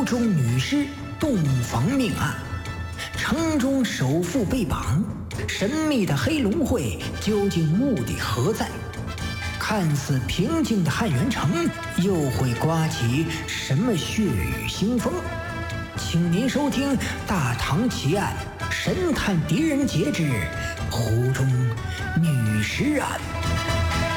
湖中女尸洞房命案，城中首富被绑，神秘的黑龙会究竟目的何在？看似平静的汉源城又会刮起什么血雨腥风？请您收听《大唐奇案神探狄仁杰之湖中女尸案》。